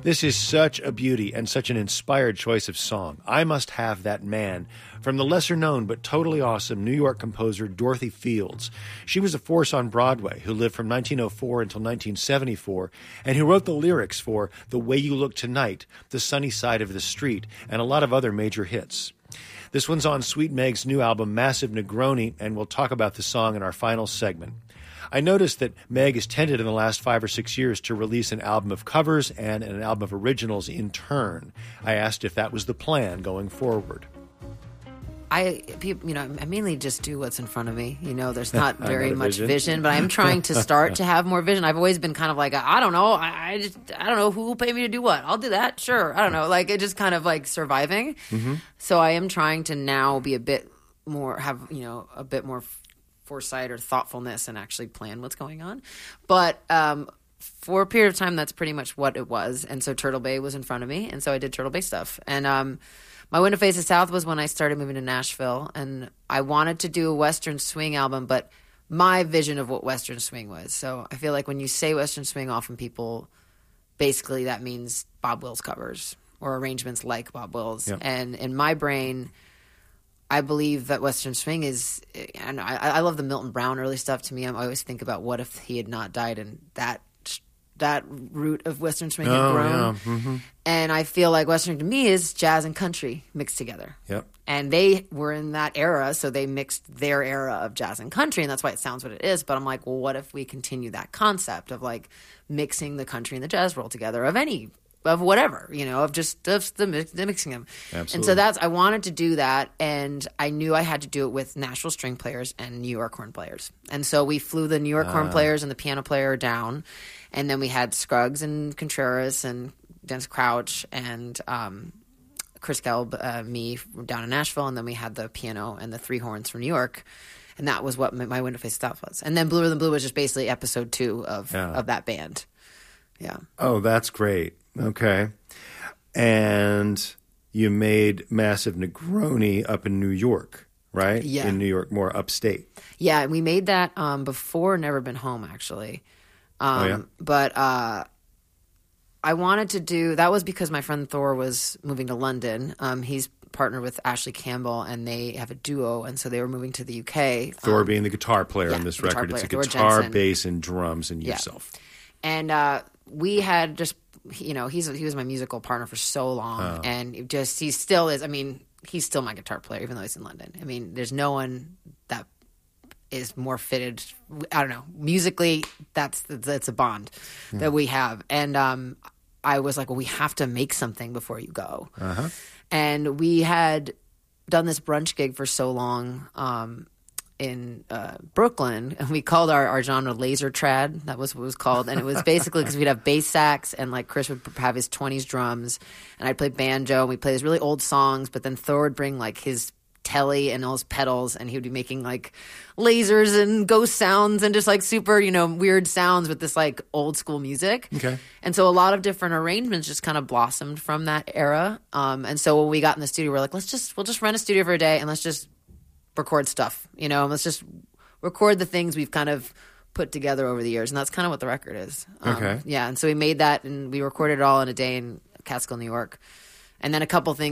This is such a beauty and such an inspired choice of song. I Must Have That Man, from the lesser-known but totally awesome New York composer Dorothy Fields. She was a force on Broadway who lived from 1904 until 1974 and who wrote the lyrics for The Way You Look Tonight, The Sunny Side of the Street, and a lot of other major hits. This one's on Sweet Meg's new album, Massive Negroni, and we'll talk about the song in our final segment. I noticed that Meg has tended in the last 5 or 6 years to release an album of covers and an album of originals in turn. I asked if that was the plan going forward. I mainly just do what's in front of me. There's not very much vision, but I'm trying to start to have more vision. I've always been kind of like, I don't know. I don't know who will pay me to do what. I'll do that. Sure. I don't know. Like, it just kind of like surviving. Mm-hmm. So I am trying to now be a bit more, a bit more foresight or thoughtfulness and actually plan what's going on. But for a period of time, that's pretty much what it was. And so Turtle Bay was in front of me. And so I did Turtle Bay stuff. And My Window Faces South was when I started moving to Nashville. And I wanted to do a Western swing album, but my vision of what Western swing was. So I feel like when you say Western swing, often people, basically that means Bob Wills covers or arrangements like Bob Wills. Yep. And in my brain, I believe that Western swing is, and I love the Milton Brown early stuff. To me, I always think about what if he had not died and that root of Western swing had grown. Yeah. Mm-hmm. And I feel like Western to me is jazz and country mixed together. Yep. And they were in that era, so they mixed their era of jazz and country, and that's why it sounds what it is. But I'm like, well, what if we continue that concept of like mixing the country and the jazz world together of whatever, of the mixing them. Absolutely. And so I wanted to do that, and I knew I had to do it with Nashville string players and New York horn players. And so we flew the New York horn players and the piano player down, and then we had Scruggs and Contreras and Dennis Crouch and Chris Gelb, me down in Nashville, and then we had the piano and the three horns from New York. And that was what My Window Faces South was. And then Bluer Than Blue was just basically episode 2 of that band. Yeah. Oh, that's great. Okay. And you made Massive Negroni up in New York, right? Yeah. In New York, more upstate. Yeah, and we made that before Never Been Home, actually. But I wanted to do – that was because my friend Thor was moving to London. He's partnered with Ashley Campbell, and they have a duo, and so they were moving to the UK. Thor being the guitar player on this record. It's a guitar, bass, and drums, and yourself. And we had just – he was my musical partner for so long, and he still is. I mean, he's still my guitar player, even though he's in London. I mean, there's no one that is more fitted. I don't know. Musically, that's a bond that we have. And I was like, well, we have to make something before you go. Uh-huh. And we had done this brunch gig for so long in Brooklyn, and we called our genre laser trad. That was what it was called. And it was basically because we'd have bass sax, and like Chris would have his 20s drums, and I'd play banjo, and we'd play these really old songs, but then Thor would bring like his telly and all his pedals, and he would be making like lasers and ghost sounds and just like super, weird sounds with this like old school music. Okay. And so a lot of different arrangements just kind of blossomed from that era. And so when we got in the studio, we're like, we'll just rent a studio for a day and let's just record stuff, and let's just record the things we've kind of put together over the years. And that's kind of what the record is. Okay. Yeah. And so we made that, and we recorded it all in a day in Catskill, New York. And then a couple things